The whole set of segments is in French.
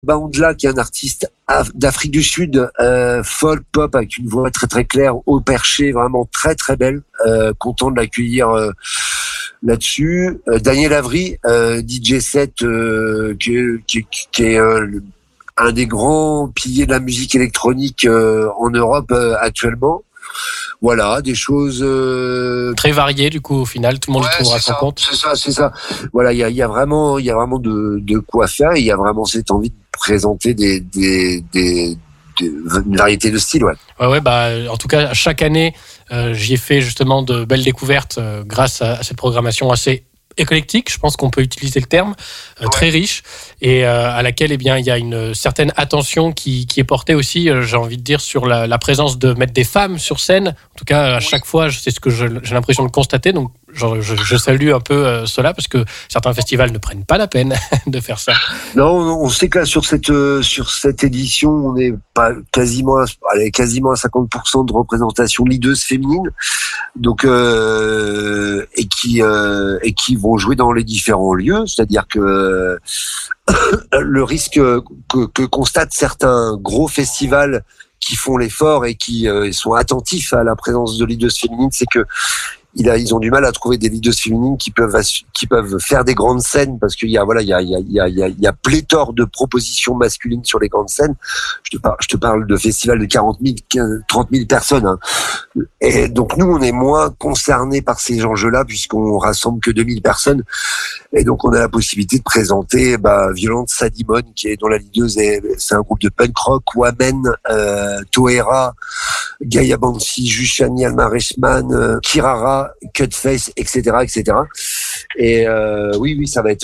Baoundla, qui est un artiste d'Afrique du Sud, folk pop avec une voix très très claire, haut perché, vraiment très très belle. Content de l'accueillir là-dessus. Daniel Avery, DJ set, qui est un des grands piliers de la musique électronique en Europe actuellement. Voilà, des choses très variées du coup au final, tout le monde y trouvera son compte. C'est ça. Voilà, il y a vraiment de quoi faire. Il y a vraiment cette envie de présenter une variété de styles. Ouais, bah en tout cas chaque année, j'y ai fait justement de belles découvertes grâce à cette programmation assez éclectique, je pense qu'on peut utiliser le terme, très riche, et à laquelle il y a une certaine attention qui est portée aussi, j'ai envie de dire, sur la présence de mettre des femmes sur scène. En tout cas, à chaque fois, c'est ce que j'ai l'impression de constater, donc je salue un peu cela, parce que certains festivals ne prennent pas la peine de faire ça. Non, on sait que là, sur cette édition, on est pas quasiment à 50% de représentation leaduse féminine, donc et qui vont jouer dans les différents lieux, c'est-à-dire que le risque que constatent certains gros festivals qui font l'effort et qui sont attentifs à la présence de leaders féminines, c'est que ils ont du mal à trouver des leaders féminines qui peuvent faire des grandes scènes, parce qu'il y a pléthore de propositions masculines sur les grandes scènes. Je te parle de festivals de 40 000, 30 000 personnes, hein. Et donc nous, on est moins concernés par ces enjeux-là, puisqu'on rassemble que 2000 personnes. Et donc on a la possibilité de présenter Violente Sadimon, qui est dans la leaduse, c'est un groupe de punk rock, Wamen, Toera, Gaia Bansi, Jushani Almareshman, Kirara, Cutface, etc. Et oui, ça va être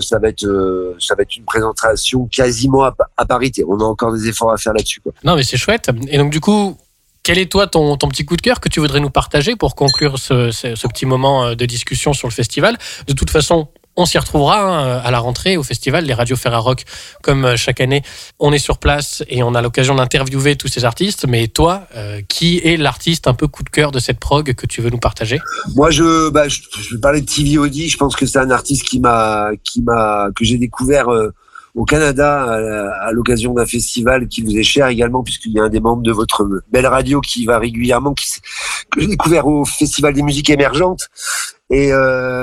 une présentation quasiment à parité. On a encore des efforts à faire là-dessus, quoi. Non, mais c'est chouette. Et donc du coup, quel est toi ton petit coup de cœur que tu voudrais nous partager pour conclure ce petit moment de discussion sur le festival? De toute façon, on s'y retrouvera à la rentrée au festival. Les radios Ferrarock, comme chaque année, on est sur place et on a l'occasion d'interviewer tous ces artistes. Mais toi, qui est l'artiste un peu coup de cœur de cette prog que tu veux nous partager? Moi, je vais parler de TVOD. Je pense que c'est un artiste que j'ai découvert au Canada à l'occasion d'un festival qui vous est cher également, puisqu'il y a un des membres de votre belle radio qui va régulièrement, que j'ai découvert au Festival des musiques émergentes, et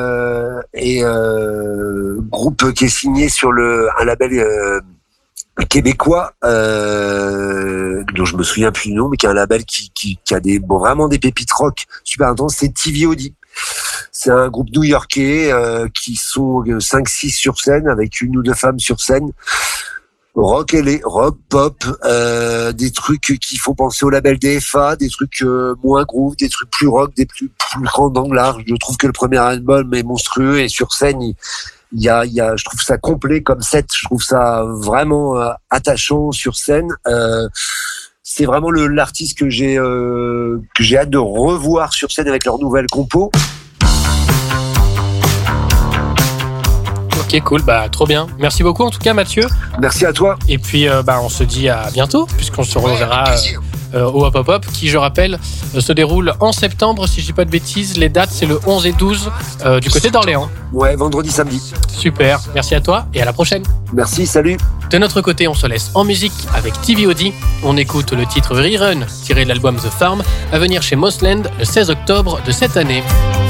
groupe qui est signé sur un label québécois, dont je me souviens plus du nom, mais qui est un label qui a vraiment des pépites rock super intenses. C'est TVOD. C'est un groupe new-yorkais qui sont 5-6 sur scène, avec une ou deux femmes sur scène. Rock, pop, des trucs qui font penser au label DFA, des trucs moins groove, des trucs plus rock, des plus grands dans le large. Je trouve que le premier album est monstrueux, et sur scène, je trouve ça complet comme set. Je trouve ça vraiment attachant sur scène. C'est vraiment l'artiste que j'ai hâte de revoir sur scène avec leur nouvelle compo. Ok, cool, trop bien. Merci beaucoup en tout cas, Mathieu. Merci à toi. Et puis on se dit à bientôt, puisqu'on se reverra au Hop Hop Hop, qui, je rappelle, se déroule en septembre, si je dis pas de bêtises. Les dates, c'est le 11 et 12 du côté d'Orléans. Ouais, vendredi, samedi. Super, merci à toi et à la prochaine. Merci, salut. De notre côté, on se laisse en musique avec TVOD. On écoute le titre Rerun, tiré de l'album The Farm, à venir chez Mossland le 16 octobre de cette année.